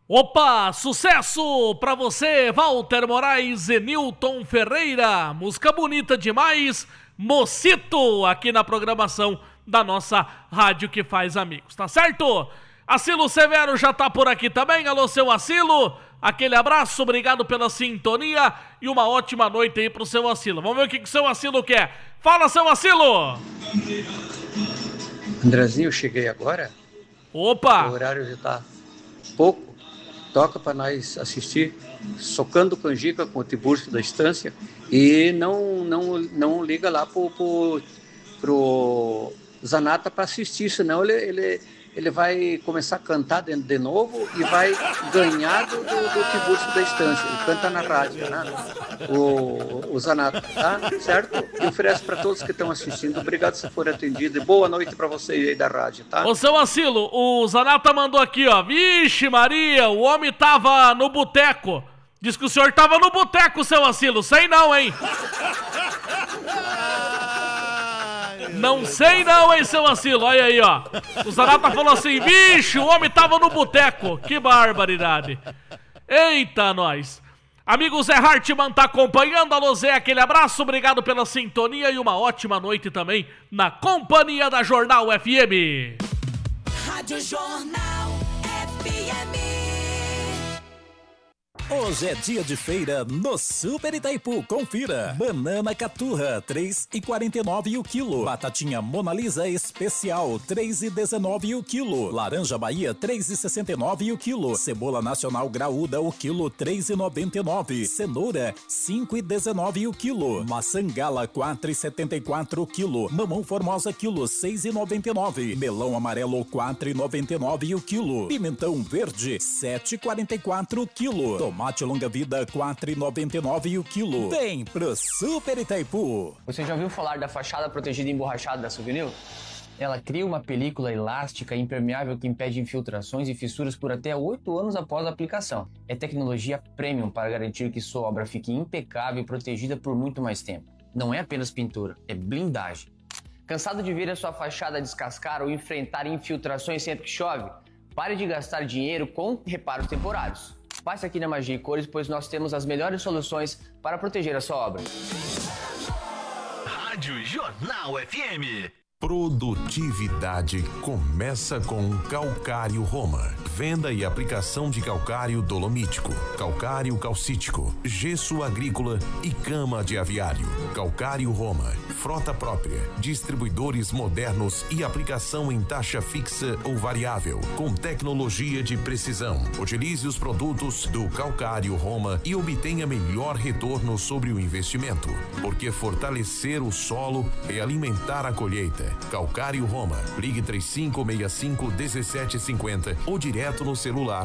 Opa, sucesso pra você, Walter Moraes e Nilton Ferreira. Música bonita demais, Mocito, aqui na programação da nossa rádio que faz amigos, tá certo? Acilo Severo já tá por aqui também. Alô, seu Acilo, aquele abraço, obrigado pela sintonia e uma ótima noite aí pro seu Acilo. Vamos ver o que o seu Acilo quer. Fala, seu Acilo! Andrezinho, eu cheguei agora. Opa! O horário já tá pouco. Toca para nós assistir Socando Canjica com o Tiburcio da Estância e não liga lá pro Zanata para assistir, senão ele vai começar a cantar de novo e vai ganhar do Tiburcio da Estância. Ele canta na rádio, né? O Zanata, tá? Certo? E oferece para todos que estão assistindo. Obrigado se for atendido e boa noite para vocês aí da rádio, tá? Ô, seu Acilo, o Zanata mandou aqui, ó. Vixe Maria, o homem tava no boteco. Diz que o senhor tava no boteco, seu Acilo. Sei não, hein? Não sei não, hein, seu Acilo. Olha aí, ó. O Zanata falou assim, bicho, o homem tava no boteco. Que barbaridade. Eita, nós. Amigo Zé Hartmann tá acompanhando. Alô, Zé, aquele abraço. Obrigado pela sintonia e uma ótima noite também na companhia da Jornal FM. Rádio Jornal FM. Hoje é dia de feira no Super Itaipu. Confira. Banana caturra, 3,49 o quilo. Batatinha Mona Lisa especial, 3,19 o quilo. Laranja Bahia, 3,69 o quilo. Cebola nacional graúda, o quilo, 3,99. Cenoura, 5,19 o quilo. Maçã gala, 4,74 o quilo. Mamão formosa, quilo, 6,99. Melão amarelo, 4,99 o quilo. Pimentão verde, 7,44 o quilo. Tomate longa-vida, 4,99 o quilo. Vem pro Super Itaipu. Você já ouviu falar da fachada protegida emborrachada da Souvenir? Ela cria uma película elástica e impermeável que impede infiltrações e fissuras por até 8 anos após a aplicação. É tecnologia premium para garantir que sua obra fique impecável e protegida por muito mais tempo. Não é apenas pintura, é blindagem. Cansado de ver a sua fachada descascar ou enfrentar infiltrações sempre que chove? Pare de gastar dinheiro com reparos temporários. Passe aqui na Magia e Cores, pois nós temos as melhores soluções para proteger a sua obra. Rádio Jornal FM. Produtividade começa com Calcário Roma. Venda e aplicação de calcário dolomítico, calcário calcítico, gesso agrícola e cama de aviário. Calcário Roma, frota própria, distribuidores modernos e aplicação em taxa fixa ou variável, com tecnologia de precisão. Utilize os produtos do Calcário Roma e obtenha melhor retorno sobre o investimento, porque fortalecer o solo é alimentar a colheita. Calcário Roma, ligue 3565-1750 ou direto no celular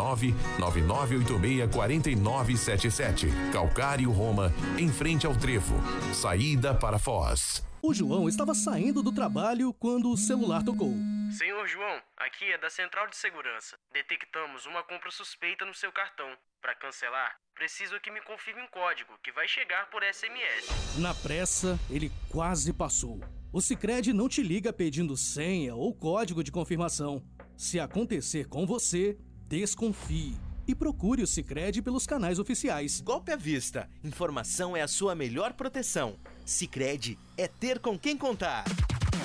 999864977. Calcário Roma, em frente ao Trevo, saída para Foz. O João estava saindo do trabalho quando o celular tocou. Senhor João, aqui é da Central de Segurança. Detectamos uma compra suspeita no seu cartão. Para cancelar, preciso que me confirme um código que vai chegar por SMS. Na pressa, ele quase passou. O Sicredi não te liga pedindo senha ou código de confirmação. Se acontecer com você, desconfie e procure o Sicredi pelos canais oficiais. Golpe à vista. Informação é a sua melhor proteção. Sicredi é ter com quem contar.